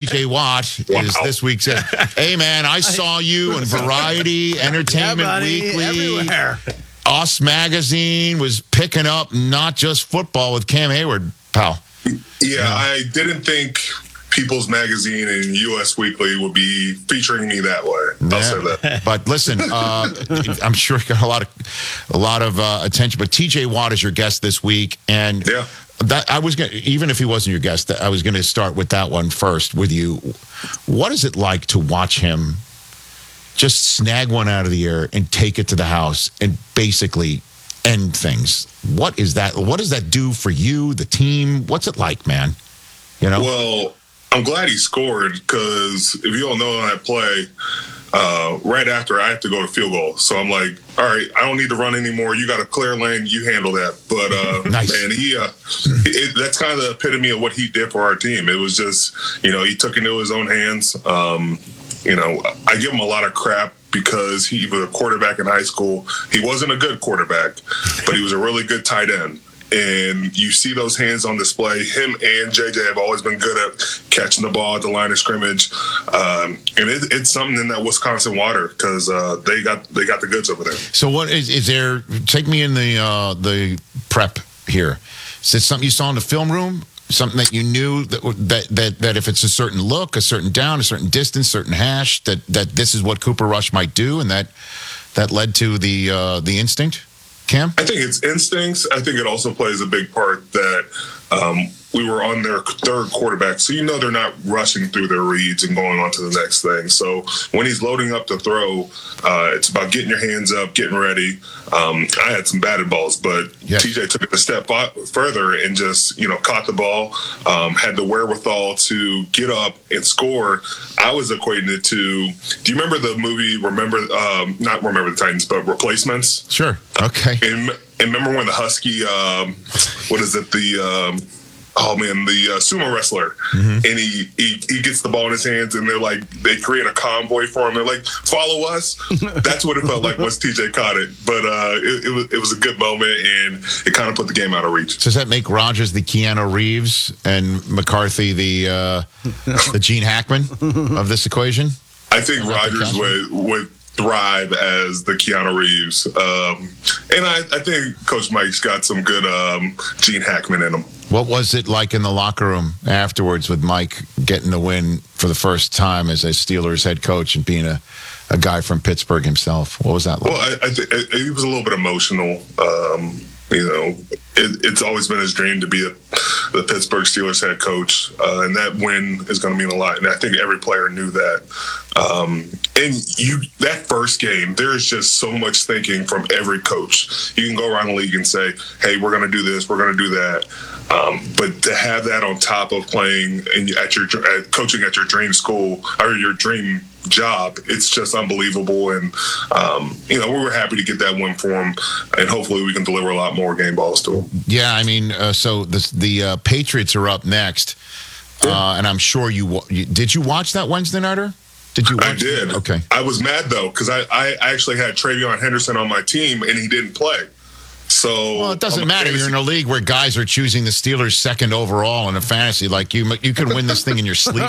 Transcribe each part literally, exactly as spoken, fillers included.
J. Watt Wow. is this week's. Uh, hey, man, I saw you in Variety, Entertainment yeah, buddy, Weekly. everywhere. Us Magazine was picking up not just football with Cam Hayward, pal. Yeah, yeah, I didn't think People's Magazine and U S Weekly would be featuring me that way. I'll say that. But listen, uh, I'm sure you got a lot of a lot of uh, attention. But T J. Watt is your guest this week, and Yeah. that I was gonna, even if he wasn't your guest, I was going to start with that one first with you. What is it like to watch him just snag one out of the air and take it to the house and basically end things? What is that? What does that do for you, the team? What's it like, man? You know. Well, I'm glad he scored because if you don't know on that play, uh, right after I have to go to field goal. So I'm like, all right, I don't need to run anymore. You got a clear lane. You handle that. But, uh, Nice. man, he, uh, it, that's kind of the epitome of what he did for our team. It was just, you know, he took it into his own hands. Um, you know, I give him a lot of crap because he was a quarterback in high school. He wasn't a good quarterback, but he was a really good tight end. And you see those hands on display. Him and J J have always been good at catching the ball at the line of scrimmage, um, and it, it's something in that Wisconsin water because uh, they got they got the goods over there. So what is is there? Take me in the uh, the prep here. Is it something you saw in the film room? Something that you knew that that that that if it's a certain look, a certain down, a certain distance, certain hash, that that this is what Cooper Rush might do, and that that led to the uh, the instinct. Cam? I think it's instincts. I think it also plays a big part that um, we were on their third quarterback, so you know they're not rushing through their reads and going on to the next thing. So when he's loading up to throw, uh, it's about getting your hands up, getting ready. Um, I had some batted balls, but Yeah. T J took it a step further and just, you know, caught the ball, um, had the wherewithal to get up and score. I was equating it to, do you remember the movie, Remember, um, not Remember the Titans, but Replacements? Sure. Okay. And, and remember when the Husky, um, what is it, the, um, oh man, the uh, sumo wrestler, Mm-hmm. and he, he he gets the ball in his hands, and they're like, they create a convoy for him. They're like, follow us. That's what it felt like once T J caught it. But uh, it, it was it was a good moment, and it kind of put the game out of reach. Does that make Rodgers the Keanu Reeves and McCarthy the uh, the Gene Hackman of this equation? I think Is that the Rodgers count? would would thrive as the Keanu Reeves, um, and I, I think Coach Mike's got some good um, Gene Hackman in him. What was it like in the locker room afterwards with Mike getting the win for the first time as a Steelers head coach and being a, a guy from Pittsburgh himself? What was that like? Well, I, I think he was a little bit emotional. Um, you know, it, it's always been his dream to be a, the Pittsburgh Steelers head coach, uh, and that win is going to mean a lot. And I think every player knew that. Um, and you, that first game, there's just so much thinking from every coach. You can go around the league and say, "Hey, we're going to do this, we're going to do that." Um, but to have that on top of playing and at your at coaching at your dream school or your dream job, it's just unbelievable. And um, you know, we were happy to get that win for him, and hopefully we can deliver a lot more game balls to him. Yeah, I mean, uh, so the the uh, Patriots are up next, uh, and I'm sure you, wa- you did. You watch that Wednesday nighter? Did you? Watch I did. Okay. I was mad though because I, I actually had Travion Henderson on my team and he didn't play. So Well, it doesn't I'm a matter. You're in a league where guys are choosing the Steelers second overall in a fantasy. Like you, you could win this thing in your sleep.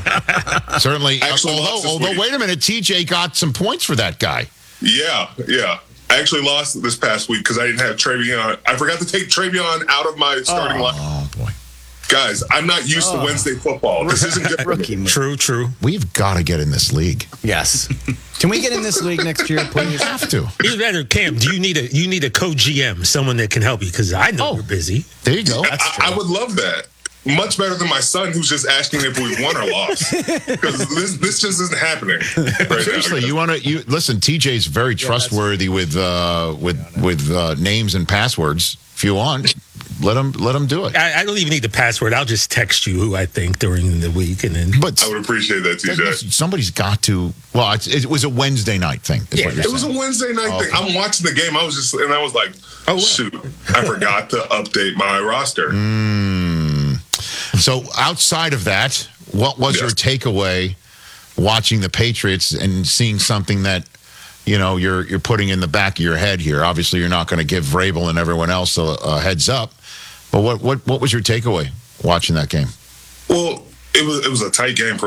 Man. Certainly. Actually lost although, this although, week. wait a minute, T J got some points for that guy. Yeah, yeah. I actually lost this past week because I didn't have Travion. I forgot to take Travion out of my starting line. Oh boy. Guys, I'm not used to Wednesday football. This isn't good for me. Rookie move. True, true. We've got to get in this league. Yes. Can we get in this league next year, We please? have to. Either that or Cam, do you need a you need a co-G M, someone that can help you? Because I know Oh. you're busy. There you go. I, I would love that. Much better than my son, who's just asking if we won or lost. Because this this just isn't happening. Right Seriously, now. you want to? You listen. T J's very trustworthy with uh, with with uh, names and passwords. If you want, let him let him do it. I, I don't even need the password. I'll just text you who I think during the week, and then But I would appreciate that, T J. somebody's got to. Well, it's, it was a Wednesday night thing. Is Yeah, what you're It was a saying. Wednesday night Oh, thing. I'm watching the game. I was just, and I was like, Oh, wow. shoot, I forgot to update my roster. Mm. So outside of that, what was Yes. your takeaway watching the Patriots and seeing something that, you know, you're you're putting in the back of your head here? Obviously, you're not going to give Vrabel and everyone else a, a heads up. But what, what what was your takeaway watching that game? Well, it was it was a tight game for